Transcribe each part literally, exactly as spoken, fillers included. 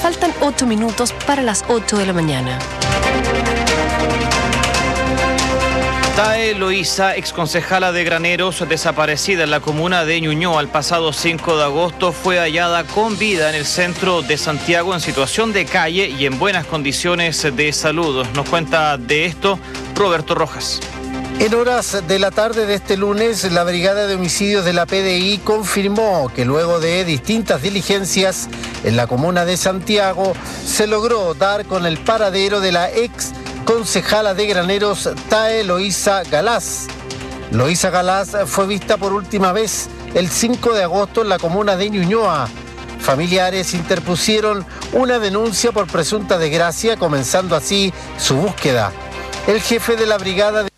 Faltan ocho minutos para las ocho de la mañana. Tae Loíza, exconcejala de Graneros, desaparecida en la comuna de Ñuñoa el pasado cinco de agosto, fue hallada con vida en el centro de Santiago en situación de calle y en buenas condiciones de salud. Nos cuenta de esto Roberto Rojas. En horas de la tarde de este lunes, la Brigada de Homicidios de la P D I confirmó que luego de distintas diligencias en la comuna de Santiago, se logró dar con el paradero de la ex concejala de Graneros, Tae Loíza Galás. Loíza Galás fue vista por última vez el cinco de agosto en la comuna de Ñuñoa. Familiares interpusieron una denuncia por presunta desgracia, comenzando así su búsqueda. El jefe de la Brigada de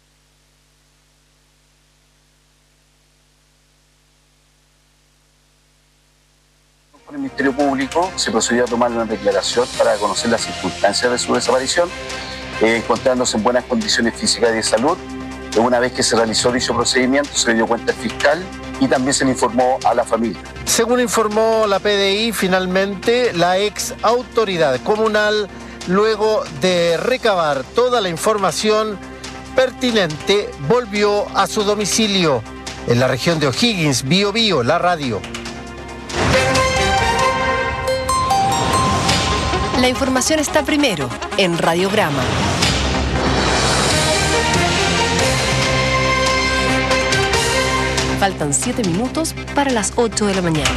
Por el Ministerio Público se procedió a tomar una declaración para conocer las circunstancias de su desaparición, eh, encontrándose en buenas condiciones físicas y de salud. Una vez que se realizó dicho procedimiento, se le dio cuenta al fiscal y también se le informó a la familia. Según informó la P D I, finalmente la ex autoridad comunal, luego de recabar toda la información pertinente, volvió a su domicilio en la región de O'Higgins. Bio Bio, la radio. La información está primero en Radiograma. Faltan siete minutos para las ocho de la mañana.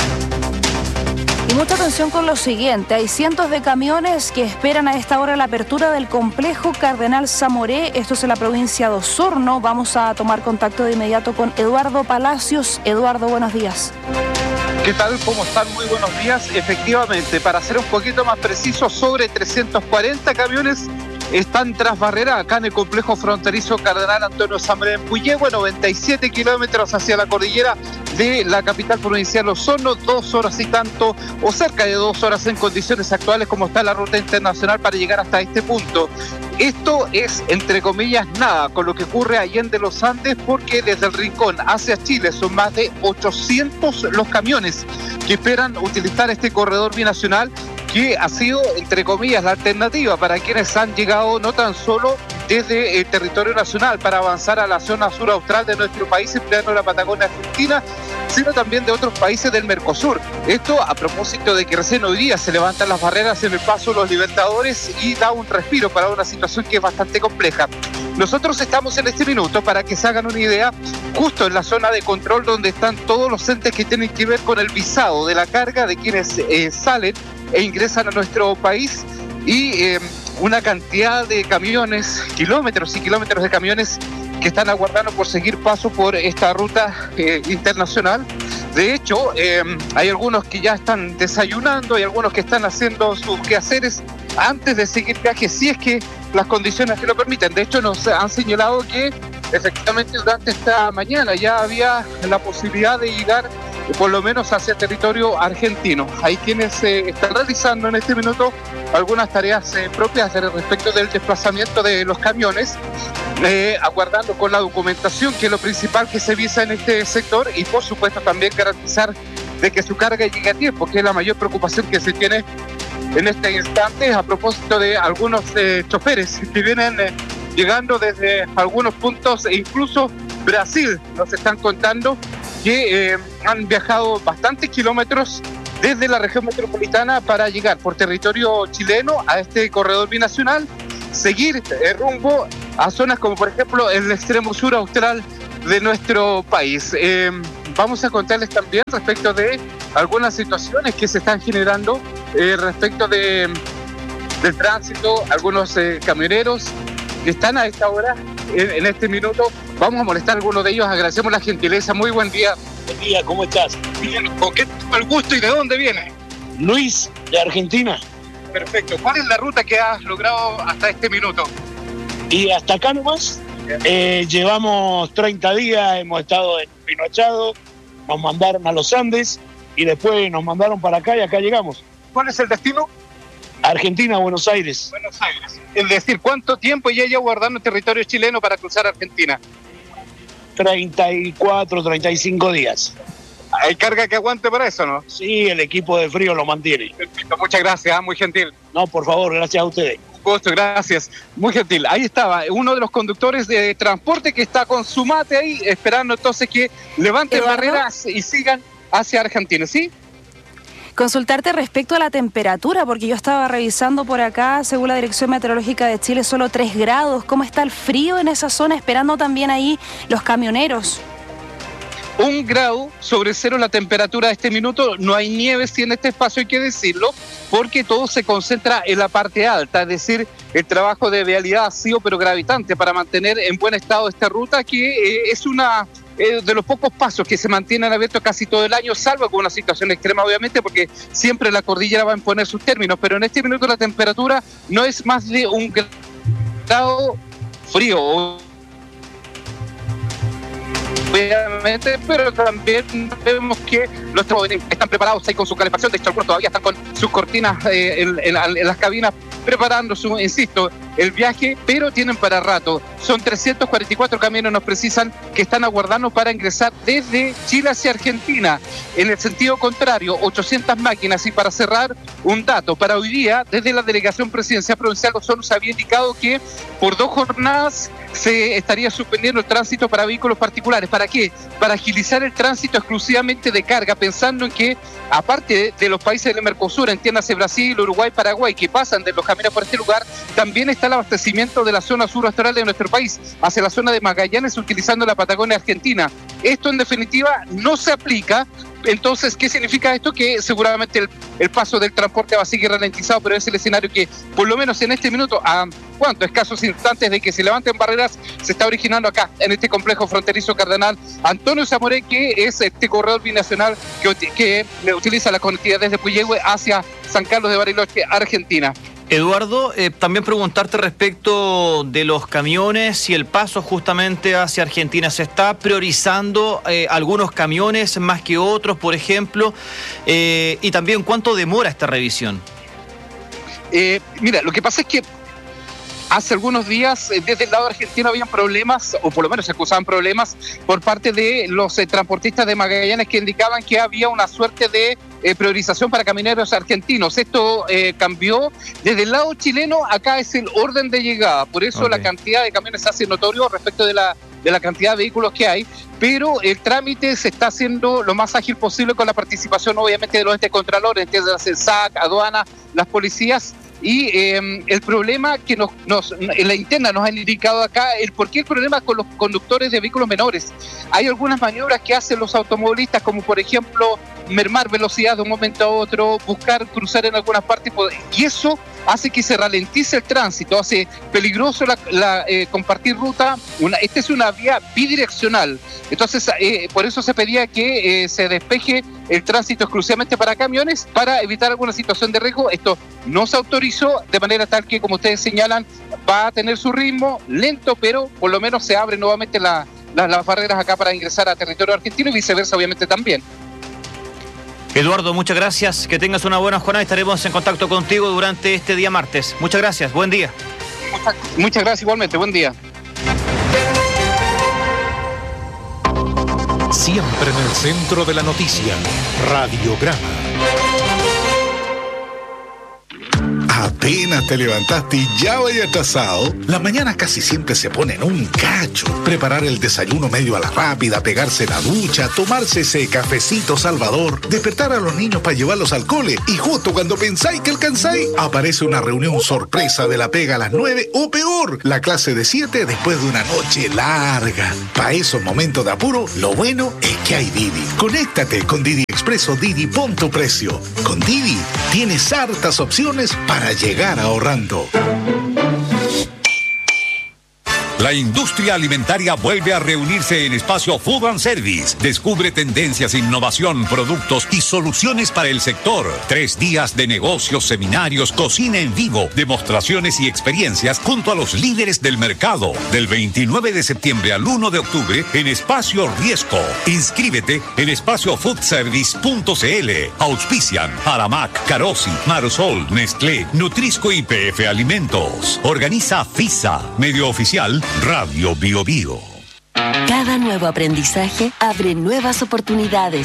Y mucha atención con lo siguiente, hay cientos de camiones que esperan a esta hora la apertura del complejo Cardenal Zamoré, esto es en la provincia de Osorno. Vamos a tomar contacto de inmediato con Eduardo Palacios. Eduardo, buenos días. ¿Qué tal? ¿Cómo están? Muy buenos días. Efectivamente, para ser un poquito más preciso, sobre trescientos cuarenta camiones están tras barrera acá en el complejo fronterizo Cardenal Antonio Zamoré en Puyehue, noventa y siete kilómetros hacia la cordillera de la capital provincial Osorno, dos horas y tanto, o cerca de dos horas en condiciones actuales como está la ruta internacional para llegar hasta este punto. Esto es, entre comillas, nada con lo que ocurre allende los Andes, porque desde el Rincón hacia Chile son más de ochocientos los camiones que esperan utilizar este corredor binacional, que ha sido, entre comillas, la alternativa para quienes han llegado no tan solo desde el territorio nacional para avanzar a la zona sur austral de nuestro país, empleando la Patagonia Argentina, sino también de otros países del Mercosur. Esto a propósito de que recién hoy día se levantan las barreras en el paso de los Libertadores y da un respiro para una situación que es bastante compleja. Nosotros estamos en este minuto, para que se hagan una idea, justo en la zona de control donde están todos los entes que tienen que ver con el visado de la carga de quienes eh, salen e ingresan a nuestro país, y eh, una cantidad de camiones, kilómetros y kilómetros de camiones que están aguardando por seguir paso por esta ruta eh, internacional. De hecho, eh, hay algunos que ya están desayunando, hay algunos que están haciendo sus quehaceres antes de seguir viaje, si es que las condiciones que lo permiten. De hecho, nos han señalado que efectivamente durante esta mañana ya había la posibilidad de llegar por lo menos hacia territorio argentino. Hay quienes eh, están realizando en este minuto algunas tareas eh, propias respecto del desplazamiento de los camiones, eh, aguardando con la documentación, que es lo principal que se visa en este sector, y por supuesto también garantizar de que su carga llegue a tiempo, que es la mayor preocupación que se tiene en este instante, a propósito de algunos eh, choferes que vienen eh, llegando desde algunos puntos, e incluso Brasil, nos están contando que eh, han viajado bastantes kilómetros desde la región metropolitana para llegar por territorio chileno a este corredor binacional, seguir eh, rumbo a zonas como por ejemplo el extremo sur austral de nuestro país. Eh, vamos a contarles también respecto de algunas situaciones que se están generando eh, respecto de, del tránsito, algunos eh, camioneros que están a esta hora, en, en este minuto. Vamos a molestar a algunos de ellos, agradecemos la gentileza. Muy buen día. Buen día, ¿cómo estás? Bien, ¿con qué tengo el gusto y de dónde viene? Luis, de Argentina. Perfecto. ¿Cuál es la ruta que has logrado hasta este minuto? Y hasta acá nomás, eh, llevamos treinta días, hemos estado en Pinochado, nos mandaron a los Andes y después nos mandaron para acá y acá llegamos. ¿Cuál es el destino? Argentina, Buenos Aires. Buenos Aires. Es decir, ¿cuánto tiempo ya lleva guardando el territorio chileno para cruzar Argentina? treinta y cuatro, treinta y cinco días. ¿Hay carga que aguante para eso, no? Sí, el equipo de frío lo mantiene. Perfecto, muchas gracias, muy gentil. No, por favor, gracias a ustedes. Un gusto, gracias. Muy gentil. Ahí estaba uno de los conductores de transporte que está con su mate ahí, esperando entonces que levanten Eduardo, barreras y sigan hacia Argentina, ¿sí? Consultarte respecto a la temperatura, porque yo estaba revisando por acá, según la Dirección Meteorológica de Chile, solo tres grados. ¿Cómo está el frío en esa zona? Esperando también ahí los camioneros. Un grado sobre cero la temperatura de este minuto. No hay nieve, sí, en este espacio, hay que decirlo, porque todo se concentra en la parte alta, es decir, el trabajo de vialidad ha sido pero gravitante para mantener en buen estado esta ruta, que eh, es una eh, de los pocos pasos que se mantienen abiertos casi todo el año, salvo con una situación extrema, obviamente, porque siempre la cordillera va a imponer sus términos, pero en este minuto la temperatura no es más de un grado frío, obviamente, pero también vemos que los trabajadores están preparados ahí con su calefacción. De hecho, algunos todavía están con sus cortinas eh, en, en, en las cabinas preparando su, insisto, el viaje, pero tienen para rato. Son trescientos cuarenta y cuatro camiones, nos precisan, que están aguardando para ingresar desde Chile hacia Argentina. En el sentido contrario, ochocientas máquinas. Y para cerrar, un dato. Para hoy día, desde la Delegación Presidencial Provincial de Osorno se había indicado que por dos jornadas se estaría suspendiendo el tránsito para vehículos particulares. ¿Para qué? Para agilizar el tránsito exclusivamente de carga, pensando en que, aparte de, de los países del Mercosur, entiéndase Brasil, Uruguay, Paraguay, que pasan de los caminos por este lugar, también está el abastecimiento de la zona sur austral de nuestro país, hacia la zona de Magallanes, utilizando la Patagonia Argentina. Esto, en definitiva, no se aplica. Entonces, ¿qué significa esto? Que seguramente el, el paso del transporte va a seguir ralentizado, pero es el escenario que, por lo menos en este minuto, a cuánto, escasos instantes de que se levanten barreras, se está originando acá, en este complejo fronterizo Cardenal Antonio Zamoré, que es este corredor binacional que, que utiliza la conectividad desde Puyehue hacia San Carlos de Bariloche, Argentina. Eduardo, eh, también preguntarte respecto de los camiones y el paso justamente hacia Argentina. ¿Se está priorizando eh, algunos camiones más que otros, por ejemplo? Eh, y también, ¿cuánto demora esta revisión? Eh, mira, lo que pasa es que hace algunos días, eh, desde el lado argentino habían problemas, o por lo menos se acusaban problemas, por parte de los eh, transportistas de Magallanes, que indicaban que había una suerte de eh, priorización para camioneros argentinos. Esto eh, cambió. Desde el lado chileno, acá es el orden de llegada. Por eso okay. La cantidad de camiones se hace notorio respecto de la, de la cantidad de vehículos que hay. Pero el trámite se está haciendo lo más ágil posible, con la participación, obviamente, de los entes contralores, entiendes, el S A C, aduana, las policías. Y eh, el problema que nos, nos en la interna nos han indicado acá, el por qué el problema con los conductores de vehículos menores. Hay algunas maniobras que hacen los automovilistas, como por ejemplo mermar velocidad de un momento a otro, buscar cruzar en algunas partes, y eso hace que se ralentice el tránsito, hace peligroso la, la, eh, compartir ruta. Una, esta es una vía bidireccional, entonces eh, por eso se pedía que eh, se despeje el tránsito exclusivamente para camiones, para evitar alguna situación de riesgo. Esto no se autorizó, de manera tal que, como ustedes señalan, va a tener su ritmo lento, pero por lo menos se abren nuevamente la, la, las barreras acá para ingresar a territorio argentino, y viceversa, obviamente, también. Eduardo, muchas gracias, que tengas una buena jornada. Estaremos en contacto contigo durante este día martes. Muchas gracias, buen día. Muchas, muchas gracias igualmente, buen día. Siempre en el centro de la noticia, Radiograma. Apenas te levantaste y ya vaya atrasado. Las mañanas casi siempre se ponen un cacho. Preparar el desayuno medio a la rápida, pegarse la ducha, tomarse ese cafecito salvador, despertar a los niños para llevarlos al cole, y justo cuando pensáis que alcanzáis, aparece una reunión sorpresa de la pega a las nueve, o peor, la clase de siete después de una noche larga. Para esos momentos de apuro, lo bueno es que hay Didi. Conéctate con Didi Expreso Didi, pon tu precio. Con Didi tienes hartas opciones para llegar ahorrando. La industria alimentaria vuelve a reunirse en Espacio Food and Service. Descubre tendencias, innovación, productos y soluciones para el sector. Tres días de negocios, seminarios, cocina en vivo, demostraciones y experiencias junto a los líderes del mercado. Del veintinueve de septiembre al uno de octubre en Espacio Riesco. Inscríbete en espacio food service punto c l. Auspician Aramac, Carosi, Marsol, Nestlé, Nutrisco y P F Alimentos. Organiza FISA, medio oficial Radio Bio Bio. Cada nuevo aprendizaje abre nuevas oportunidades.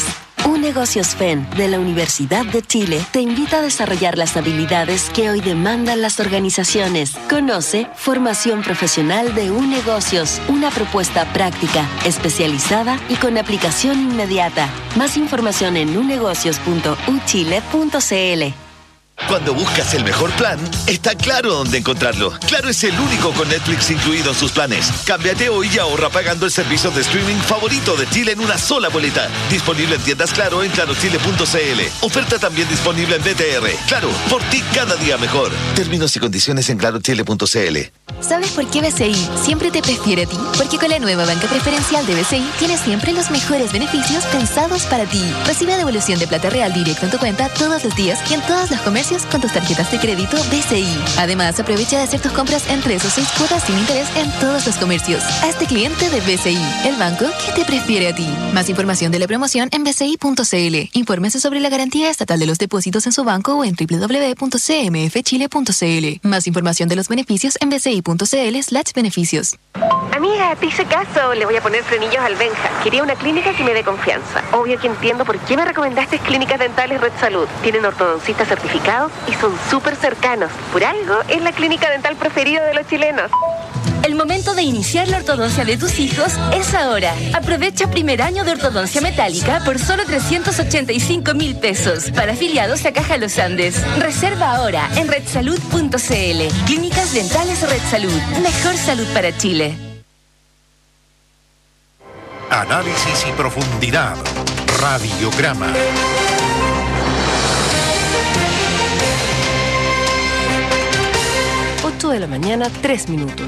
Unegocios F E N de la Universidad de Chile te invita a desarrollar las habilidades que hoy demandan las organizaciones. Conoce Formación Profesional de Unegocios, una propuesta práctica, especializada y con aplicación inmediata. Más información en unegocios punto u chile punto c l. Cuando buscas el mejor plan, está claro dónde encontrarlo. Claro es el único con Netflix incluido en sus planes. Cámbiate hoy y ahorra pagando el servicio de streaming favorito de Chile en una sola boleta. Disponible en tiendas Claro en claro chile punto c l. Oferta también disponible en B T R. Claro, por ti cada día mejor. Términos y condiciones en claro chile punto c l. ¿Sabes por qué B C I siempre te prefiere a ti? Porque con la nueva banca preferencial de B C I tienes siempre los mejores beneficios pensados para ti. Recibe devolución de plata real directo en tu cuenta todos los días y en todos los comercios con tus tarjetas de crédito B C I. Además, aprovecha de hacer tus compras en tres o seis cuotas sin interés en todos los comercios. Hazte cliente de B C I, el banco que te prefiere a ti. Más información de la promoción en b c i punto c l. Infórmese sobre la garantía estatal de los depósitos en su banco o en w w w punto c m f chile punto c l. Más información de los beneficios en b c i punto c l slash beneficios. Amiga, te hice caso. Le voy a poner frenillos al Benja. Quería una clínica que me dé confianza. Obvio que entiendo por qué me recomendaste Clínicas Dentales Red Salud. Tienen ortodoncistas certificados y son súper cercanos. Por algo, es la clínica dental preferida de los chilenos. El momento de iniciar la ortodoncia de tus hijos es ahora. Aprovecha primer año de ortodoncia metálica por solo trescientos ochenta y cinco mil pesos. Para afiliados a Caja Los Andes. Reserva ahora en red salud punto c l. Clínicas Dentales Red Salud. Mejor salud para Chile. Análisis y profundidad. Radiograma. ocho de la mañana, tres minutos.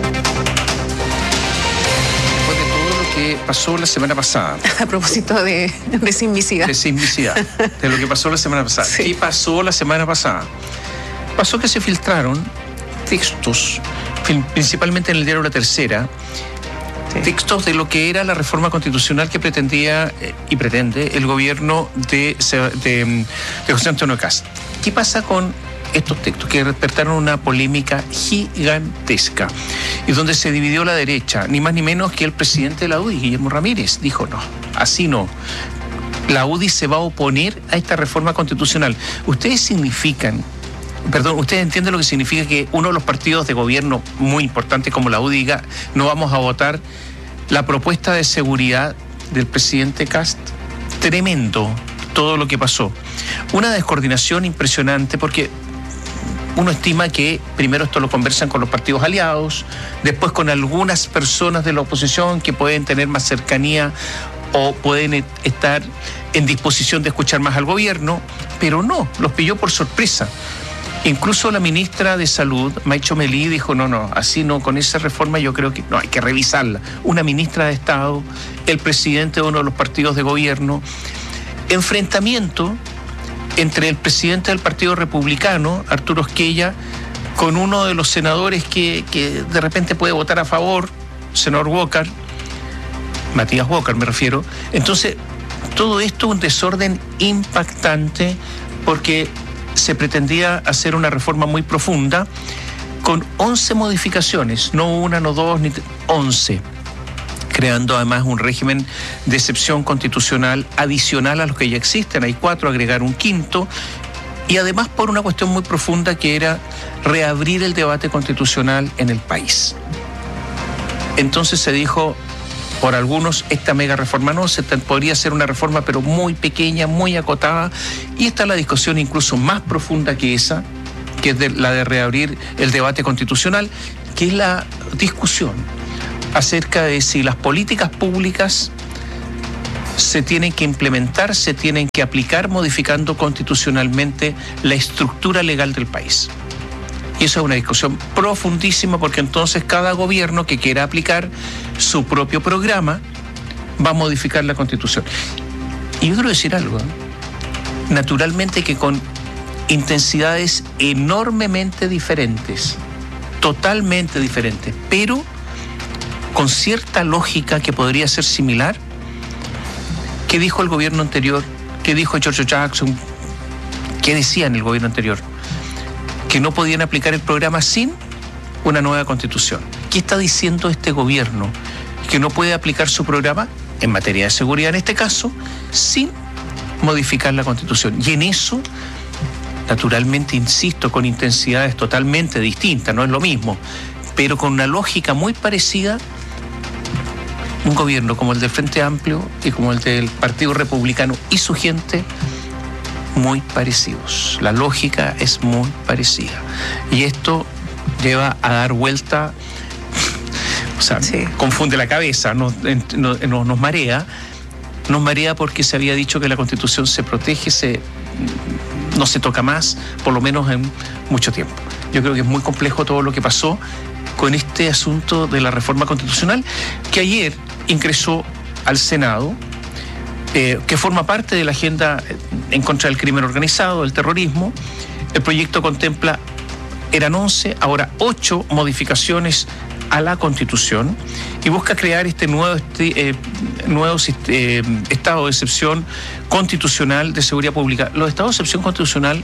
Después de todo lo que pasó la semana pasada. A propósito de, de sismicidad. De sismicidad. De lo que pasó la semana pasada. Sí. ¿Qué pasó la semana pasada? Pasó que se filtraron textos, principalmente en el diario La Tercera, sí. textos de lo que era la reforma constitucional que pretendía eh, y pretende el gobierno de, de, de José Antonio Kast. ¿Qué pasa con estos textos que despertaron una polémica gigantesca y donde se dividió la derecha, ni más ni menos que el presidente de la U D I, Guillermo Ramírez, dijo no, así no. La U D I se va a oponer a esta reforma constitucional. Ustedes significan, perdón, ustedes entienden lo que significa que uno de los partidos de gobierno muy importantes como la U D I diga no vamos a votar la propuesta de seguridad del presidente Kast. Tremendo todo lo que pasó. Una descoordinación impresionante porque uno estima que primero esto lo conversan con los partidos aliados, después con algunas personas de la oposición que pueden tener más cercanía o pueden estar en disposición de escuchar más al gobierno, pero no, los pilló por sorpresa. Incluso la ministra de Salud, Maicho Melí, dijo no, no, así no, con esa reforma yo creo que no, hay que revisarla. Una ministra de Estado, el presidente de uno de los partidos de gobierno, enfrentamiento entre el presidente del Partido Republicano, Arturo Esquella, con uno de los senadores que, que de repente puede votar a favor, senador Walker, Matías Walker me refiero. Entonces, todo esto un desorden impactante porque se pretendía hacer una reforma muy profunda con once modificaciones, no una, no dos, ni once. Creando además un régimen de excepción constitucional adicional a los que ya existen. Hay cuatro, agregar un quinto, y además por una cuestión muy profunda que era reabrir el debate constitucional en el país. Entonces se dijo, por algunos, esta mega reforma no, se podría ser una reforma pero muy pequeña, muy acotada, y está la discusión incluso más profunda que esa, que es de, la de reabrir el debate constitucional, que es la discusión acerca de si las políticas públicas se tienen que implementar, se tienen que aplicar modificando constitucionalmente la estructura legal del país. Y eso es una discusión profundísima porque entonces cada gobierno que quiera aplicar su propio programa va a modificar la Constitución. Y yo quiero decir algo, ¿eh? Naturalmente que con intensidades enormemente diferentes, totalmente diferentes, pero con cierta lógica que podría ser similar. ¿Qué dijo el gobierno anterior? ¿Qué dijo George Jackson? ¿Qué decía en el gobierno anterior? Que no podían aplicar el programa sin una nueva constitución. ¿Qué está diciendo este gobierno? Que no puede aplicar su programa, en materia de seguridad en este caso, sin modificar la Constitución. Y en eso, naturalmente, insisto, con intensidades totalmente distintas, no es lo mismo, pero con una lógica muy parecida, un gobierno como el del Frente Amplio y como el del Partido Republicano y su gente, muy parecidos. La lógica es muy parecida. Y esto lleva a dar vuelta, o sea, sí. confunde la cabeza, nos, nos, nos marea, nos marea porque se había dicho que la Constitución se protege, se, no se toca más, por lo menos en mucho tiempo. Yo creo que es muy complejo todo lo que pasó con este asunto de la reforma constitucional, que ayer ingresó al Senado, eh, que forma parte de la agenda en contra del crimen organizado, del terrorismo. El proyecto contempla, eran once, ahora ocho modificaciones a la Constitución y busca crear este nuevo, este, eh, nuevo eh, estado de excepción constitucional de seguridad pública. Los estados de excepción constitucional,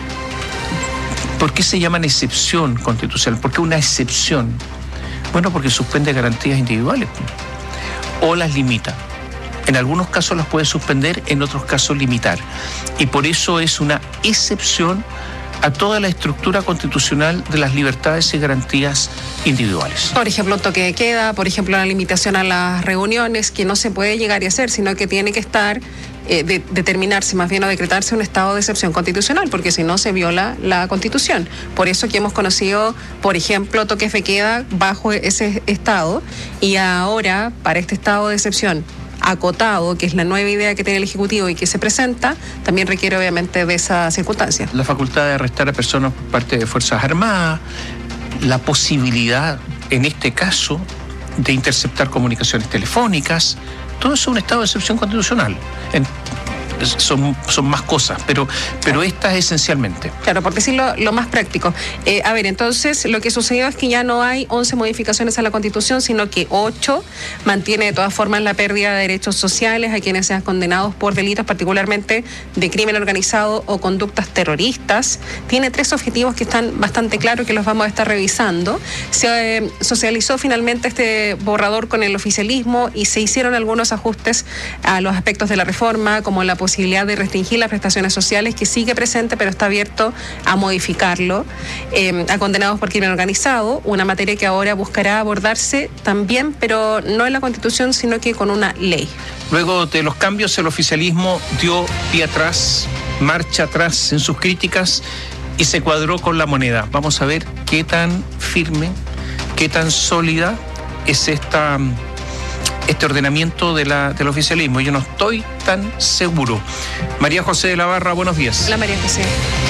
¿por qué se llaman excepción constitucional? ¿Por qué una excepción? Bueno, porque suspende garantías individuales o las limita. En algunos casos las puede suspender, en otros casos limitar. Y por eso es una excepción a toda la estructura constitucional de las libertades y garantías individuales. Por ejemplo, un toque de queda, por ejemplo, la limitación a las reuniones, que no se puede llegar a hacer, sino que tiene que estar, eh, de, determinarse más bien o decretarse un estado de excepción constitucional, porque si no se viola la Constitución. Por eso que hemos conocido, por ejemplo, toques de queda bajo ese estado, y ahora, para este estado de excepción acotado, que es la nueva idea que tiene el Ejecutivo y que se presenta, también requiere obviamente de esa circunstancia. La facultad de arrestar a personas por parte de Fuerzas Armadas, la posibilidad, en este caso, de interceptar comunicaciones telefónicas, todo eso es un estado de excepción constitucional. En, son, son más cosas, pero, pero estas esencialmente. Claro, por decirlo lo más práctico. Eh, a ver, entonces lo que sucedió es que ya no hay once modificaciones a la Constitución, sino que ocho. Mantiene de todas formas la pérdida de derechos sociales a quienes sean condenados por delitos particularmente de crimen organizado o conductas terroristas. Tiene tres objetivos que están bastante claros, que los vamos a estar revisando. Se eh, socializó finalmente este borrador con el oficialismo y se hicieron algunos ajustes a los aspectos de la reforma, como la posibilidad posibilidad de restringir las prestaciones sociales, que sigue presente, pero está abierto a modificarlo, eh, a condenados por crimen organizado, una materia que ahora buscará abordarse también, pero no en la Constitución, sino que con una ley. Luego de los cambios, el oficialismo dio pie atrás, marcha atrás en sus críticas y se cuadró con la moneda. Vamos a ver qué tan firme, qué tan sólida es esta... este ordenamiento de la, del oficialismo. Yo no estoy tan seguro. María José de la Barra, buenos días. Hola, María José.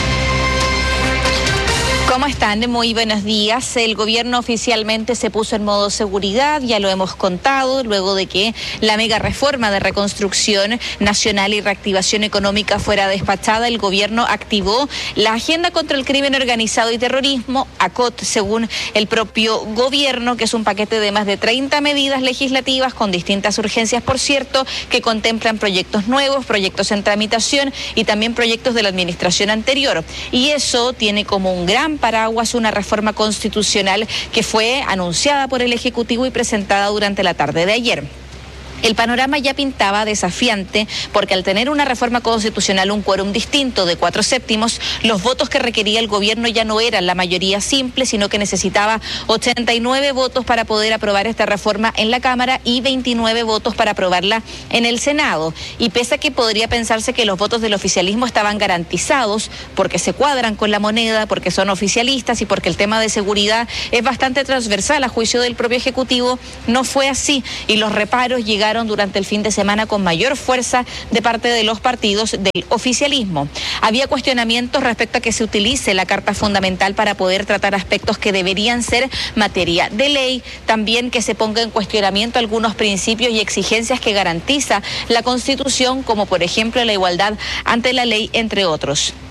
¿Cómo están? Muy buenos días. El gobierno oficialmente se puso en modo seguridad, ya lo hemos contado, luego de que la mega reforma de reconstrucción nacional y reactivación económica fuera despachada, el gobierno activó la agenda contra el crimen organizado y terrorismo, A C O T, según el propio gobierno, que es un paquete de más de treinta medidas legislativas con distintas urgencias, por cierto, que contemplan proyectos nuevos, proyectos en tramitación y también proyectos de la administración anterior. Y eso tiene como un gran paraguas una reforma constitucional que fue anunciada por el Ejecutivo y presentada durante la tarde de ayer. El panorama ya pintaba desafiante porque al tener una reforma constitucional un quórum distinto de cuatro séptimos, los votos que requería el gobierno ya no eran la mayoría simple, sino que necesitaba ochenta y nueve votos para poder aprobar esta reforma en la Cámara y veintinueve votos para aprobarla en el Senado. Y pese a que podría pensarse que los votos del oficialismo estaban garantizados porque se cuadran con la moneda, porque son oficialistas y porque el tema de seguridad es bastante transversal a juicio del propio Ejecutivo, no fue así y los reparos llegaron durante el fin de semana con mayor fuerza de parte de los partidos del oficialismo. Había cuestionamientos respecto a que se utilice la Carta Fundamental para poder tratar aspectos que deberían ser materia de ley, también que se ponga en cuestionamiento algunos principios y exigencias que garantiza la Constitución, como por ejemplo la igualdad ante la ley, entre otros.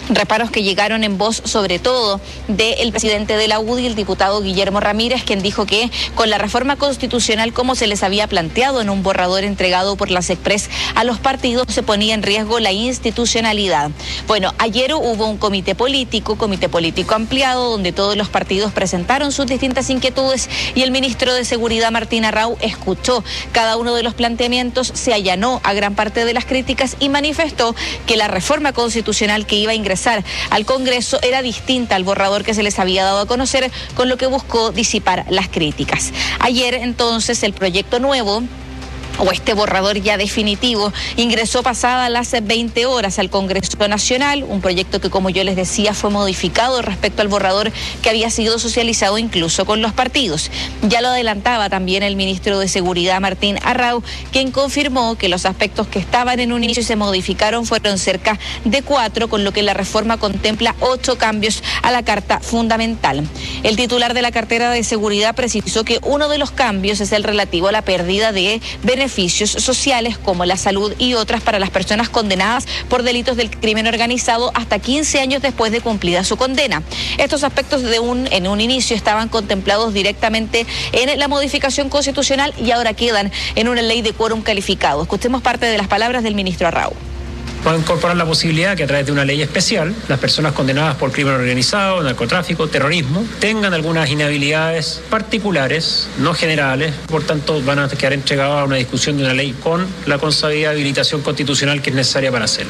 Reparos que llegaron en voz sobre todo del presidente de la U D I, el diputado Guillermo Ramírez, quien dijo que con la reforma constitucional como se les había planteado en un borrador entregado por la SECPRES a los partidos se ponía en riesgo la institucionalidad. Bueno, ayer hubo un comité político, comité político ampliado, donde todos los partidos presentaron sus distintas inquietudes y el ministro de Seguridad, Martín Arrau, escuchó cada uno de los planteamientos, se allanó a gran parte de las críticas y manifestó que la reforma constitucional que iba a ingresar al Congreso era distinta al borrador que se les había dado a conocer, con lo que buscó disipar las críticas. Ayer entonces el proyecto nuevo, o este borrador ya definitivo, ingresó pasadas las veinte horas al Congreso Nacional, un proyecto que, como yo les decía, fue modificado respecto al borrador que había sido socializado incluso con los partidos. Ya lo adelantaba también el ministro de Seguridad, Martín Arrau, quien confirmó que los aspectos que estaban en un inicio y se modificaron fueron cerca de cuatro, con lo que la reforma contempla ocho cambios a la Carta Fundamental. El titular de la cartera de Seguridad precisó que uno de los cambios es el relativo a la pérdida de beneficios beneficios sociales como la salud y otras para las personas condenadas por delitos del crimen organizado hasta quince años después de cumplida su condena. Estos aspectos de un, en un inicio estaban contemplados directamente en la modificación constitucional y ahora quedan en una ley de quórum calificado. Escuchemos parte de las palabras del ministro Arrau. Puede incorporar la posibilidad que a través de una ley especial las personas condenadas por crimen organizado, narcotráfico, terrorismo, tengan algunas inhabilidades particulares, no generales, por tanto van a quedar entregados a una discusión de una ley con la consabida habilitación constitucional que es necesaria para hacerlo.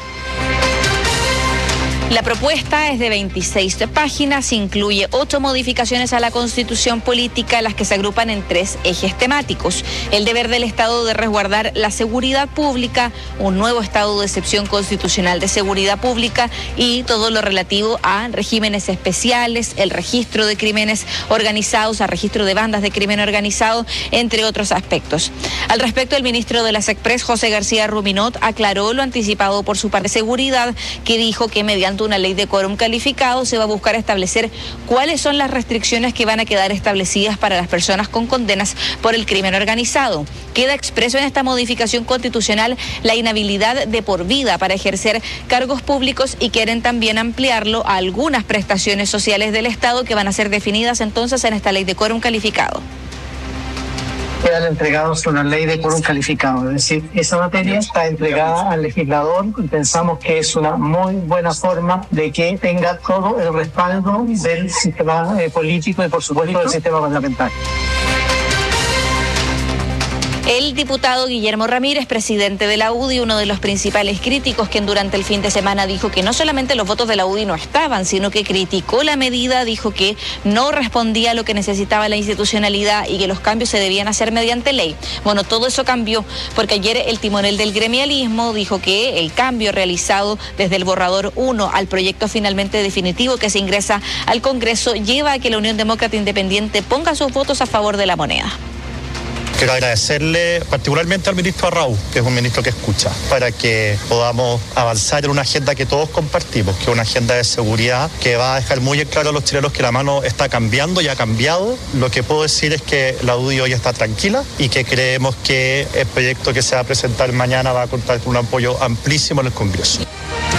La propuesta es de veintiséis páginas, incluye ocho modificaciones a la Constitución política, las que se agrupan en tres ejes temáticos: el deber del Estado de resguardar la seguridad pública, un nuevo estado de excepción constitucional de seguridad pública y todo lo relativo a regímenes especiales, el registro de crímenes organizados, a registro de bandas de crimen organizado, entre otros aspectos. Al respecto, el ministro de la SECPRES, José García Ruminot, aclaró lo anticipado por su parte de seguridad, que dijo que mediante una ley de quórum calificado se va a buscar establecer cuáles son las restricciones que van a quedar establecidas para las personas con condenas por el crimen organizado. Queda expreso en esta modificación constitucional la inhabilidad de por vida para ejercer cargos públicos y quieren también ampliarlo a algunas prestaciones sociales del Estado que van a ser definidas entonces en esta ley de quórum calificado. Quedan entregados una ley de quórum calificado, es decir, esa materia está entregada al legislador y pensamos que es una muy buena forma de que tenga todo el respaldo del sistema eh, político y por supuesto del sistema parlamentario. El diputado Guillermo Ramírez, presidente de la U D I, uno de los principales críticos, quien durante el fin de semana dijo que no solamente los votos de la U D I no estaban, sino que criticó la medida, dijo que no respondía a lo que necesitaba la institucionalidad y que los cambios se debían hacer mediante ley. Bueno, todo eso cambió, porque ayer el timonel del gremialismo dijo que el cambio realizado desde el borrador uno al proyecto finalmente definitivo que se ingresa al Congreso lleva a que la Unión Demócrata Independiente ponga sus votos a favor de la moneda. Quiero agradecerle particularmente al ministro Arrau, que es un ministro que escucha, para que podamos avanzar en una agenda que todos compartimos, que es una agenda de seguridad que va a dejar muy en claro a los chilenos que la mano está cambiando y ha cambiado. Lo que puedo decir es que la U D I hoy está tranquila y que creemos que el proyecto que se va a presentar mañana va a contar con un apoyo amplísimo en el Congreso.